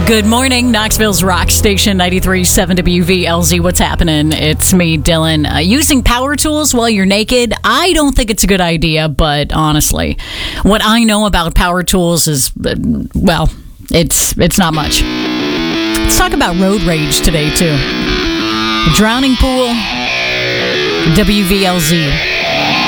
Good morning, Knoxville's rock station 93.7 WVLZ. What's happening? It's me, Dylan. Using power tools while you're naked, I don't think it's a good idea, but honestly, what I know about power tools is, well, it's not much. Let's talk about road rage today, too. Drowning Pool, WVLZ.